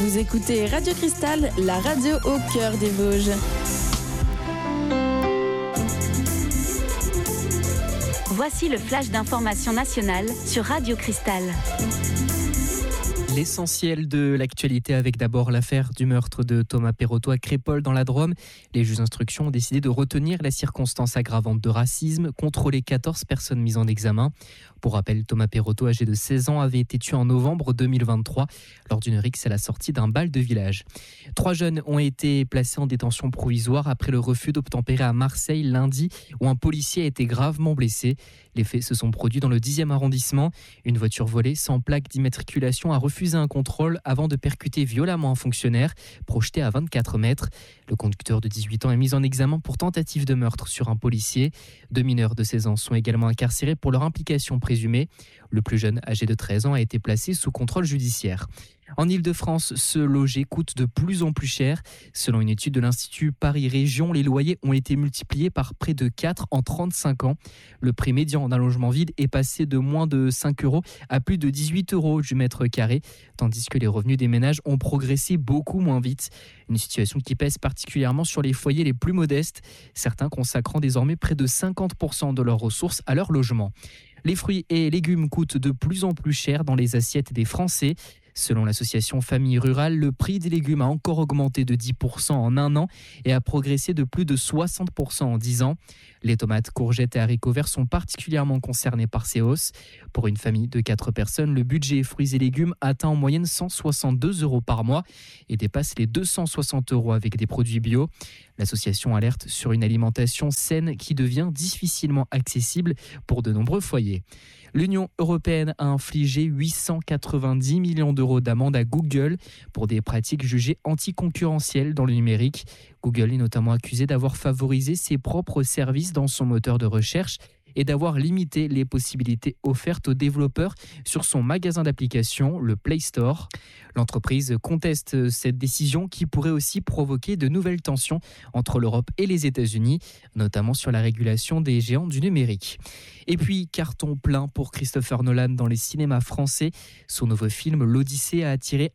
Vous écoutez Radio Cristal, la radio au cœur des Vosges. Voici le flash d'information nationale sur Radio Cristal. L'essentiel de l'actualité avec d'abord l'affaire du meurtre de Thomas Perrotto à Crépol dans la Drôme. Les juges d'instruction ont décidé de retenir la circonstance aggravante de racisme contre les 14 personnes mises en examen. Pour rappel, Thomas Perrotto, âgé de 16 ans, avait été tué en novembre 2023 lors d'une rixe à la sortie d'un bal de village. 3 jeunes ont été placés en détention provisoire après le refus d'obtempérer à Marseille lundi où un policier a été gravement blessé. Les faits se sont produits dans le 10e arrondissement. Une voiture volée sans plaque d'immatriculation a refusé un contrôle avant de percuter violemment un fonctionnaire projeté à 24 mètres. Le conducteur de 18 ans est mis en examen pour tentative de meurtre sur un policier. 2 mineurs de 16 ans sont également incarcérés pour leur implication présumée. Le plus jeune, âgé de 13 ans, a été placé sous contrôle judiciaire. En Ile-de-France, se loger coûte de plus en plus cher. Selon une étude de l'Institut Paris Région, les loyers ont été multipliés par près de 4 en 35 ans. Le prix médian d'un logement vide est passé de moins de 5 euros à plus de 18 euros du mètre carré, tandis que les revenus des ménages ont progressé beaucoup moins vite. Une situation qui pèse particulièrement sur les foyers les plus modestes, certains consacrant désormais près de 50% de leurs ressources à leur logement. Les fruits et légumes coûtent de plus en plus cher dans les assiettes des Français. Selon l'association Famille Rurale, le prix des légumes a encore augmenté de 10% en un an et a progressé de plus de 60% en 10 ans. Les tomates, courgettes et haricots verts sont particulièrement concernés par ces hausses. Pour une famille de 4 personnes, le budget fruits et légumes atteint en moyenne 162 euros par mois et dépasse les 260 euros avec des produits bio. L'association alerte sur une alimentation saine qui devient difficilement accessible pour de nombreux foyers. L'Union européenne a infligé 890 millions d'euros d'amende à Google pour des pratiques jugées anticoncurrentielles dans le numérique. Google est notamment accusé d'avoir favorisé ses propres services dans son moteur de recherche et d'avoir limité les possibilités offertes aux développeurs sur son magasin d'applications, le Play Store. L'entreprise conteste cette décision qui pourrait aussi provoquer de nouvelles tensions entre l'Europe et les États-Unis, notamment sur la régulation des géants du numérique. Et puis, carton plein pour Christopher Nolan dans les cinémas français. Son nouveau film, L'Odyssée, a attiré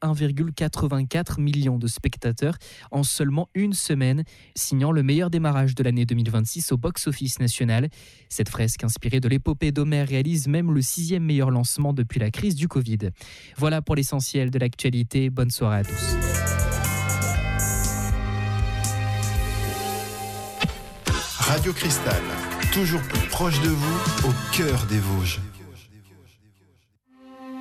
1,84 million de spectateurs en seulement une semaine, signant le meilleur démarrage de l'année 2026 au box-office national. Cette fresque inspirée de l'épopée d'Homère réalise même le 6e meilleur lancement depuis la crise du Covid. Voilà pour l'essentiel de l'actualité. Bonne soirée à tous. Radio Cristal, toujours plus proche de vous, au cœur des Vosges.